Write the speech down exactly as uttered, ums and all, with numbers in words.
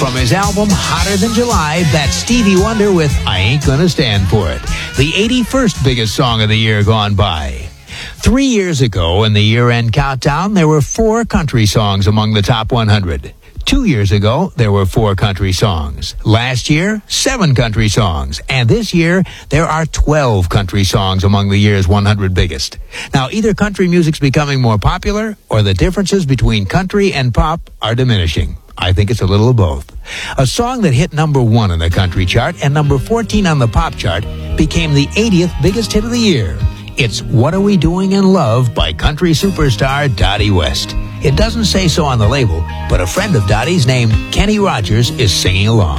From his album Hotter Than July, that's Stevie Wonder with I Ain't Gonna Stand For It, the eighty-first biggest song of the year gone by. Three years ago, in the year-end countdown, there were four country songs among the top one hundred. Two years ago, there were four country songs. Last year, seven country songs. And this year, there are twelve country songs among the year's one hundred biggest. Now, either country music's becoming more popular, or the differences between country and pop are diminishing. I think it's a little of both. A song that hit number one on the country chart and number fourteen on the pop chart became the eightieth biggest hit of the year. It's What Are We Doing in Love by country superstar Dottie West. It doesn't say so on the label, but a friend of Dottie's named Kenny Rogers is singing along.